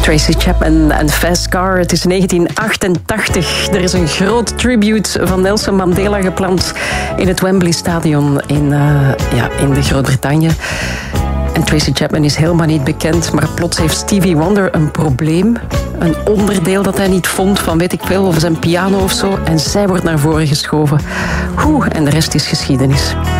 Tracy Chapman en Fast Car. Het is 1988. Er is een groot tribute van Nelson Mandela gepland in het Wembley Stadion in de Groot-Brittannië. En Tracy Chapman is helemaal niet bekend, maar plots heeft Stevie Wonder een probleem. Een onderdeel dat hij niet vond van weet ik veel, of zijn piano of zo. En zij wordt naar voren geschoven. En de rest is geschiedenis.